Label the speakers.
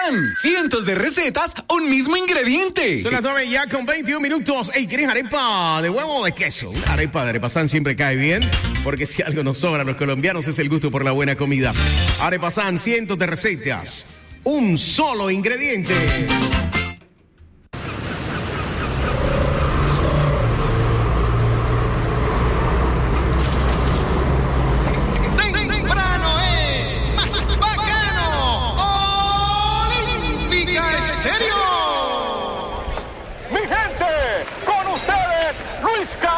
Speaker 1: San. Cientos de recetas, un mismo ingrediente.
Speaker 2: Son las 9 ya con 21 minutos. Ey, ¿quieres arepa de huevo o de queso? Una arepa de Arepa San siempre cae bien, porque si algo nos sobra a los colombianos es el gusto por la buena comida. Arepa San, cientos de recetas, un solo ingrediente.
Speaker 3: Mi gente, con ustedes, Luis Carlos.